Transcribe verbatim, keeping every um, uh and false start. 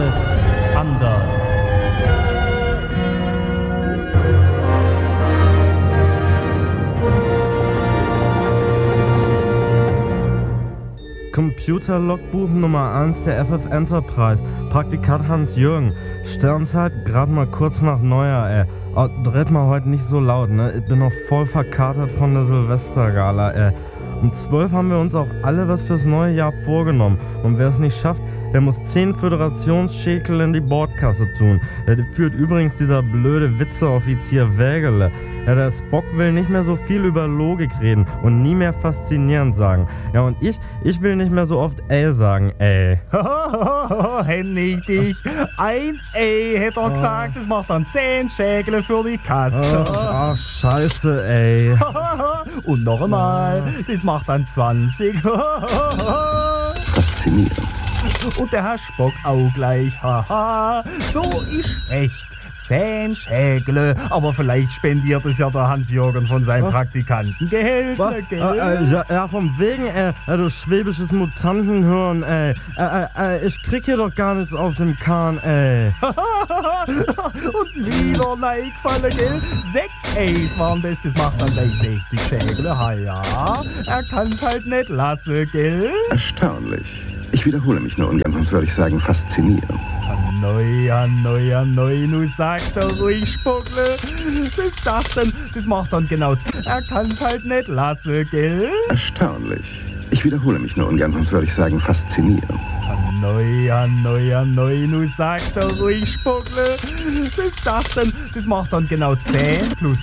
Alles anders. Computer-Logbuch Nummer eins der F F Enterprise. Praktikant Hans-Jürgen. Sternzeit grad mal kurz nach Neujahr, ey. Oh, dreht mal heute nicht so laut, ne? Ich bin noch voll verkatert von der Silvestergala, ey. Um zwölf haben wir uns auch alle was fürs neue Jahr vorgenommen. Und wer es nicht schafft, der muss zehn Föderationsschekel in die Bordkasse tun. Der führt übrigens dieser blöde Witzeoffizier Wägele. Ja, der Spock will nicht mehr so viel über Logik reden und nie mehr faszinierend sagen. Ja, und ich, ich will nicht mehr so oft ey sagen, ey. Hennig dich. Ein ey, hätte er gesagt, das macht dann zehn Schägle für die Kasse. Ach, scheiße, ey. Und noch einmal, das macht dann zwanzig. Faszinierend. Und der Herr Spock auch gleich. Haha, so ist recht. Zehn Schägle. Aber vielleicht spendiert es ja der Hans-Jürgen von seinem Praktikantengehälter, Was? gell? Äh, äh, ja, ja, von wegen, ey, äh, du schwäbisches Mutantenhirn, ey. Äh, äh, ich krieg hier doch gar nichts auf dem Kahn, ey. Und wieder reingefallen, gell? Sechs A's waren das, das macht dann gleich sechzig Schägle. Ha ja, er kann's halt nicht lassen, gell? Erstaunlich. Ich wiederhole mich nur ungern, sonst würde ich sagen faszinierend. Hanoi, Hanoi, Hanoi, nu sagst doch ruhig, Spuckle. Das dachten, das macht dann genau z- Er kann's halt nicht lassen, gell? Erstaunlich. Ich wiederhole mich nur ungern, sonst würde ich sagen faszinierend. Hanoi, Hanoi, Hanoi, nu sagst doch ruhig, Spuckle. Das dachten, das macht dann genau zehn plus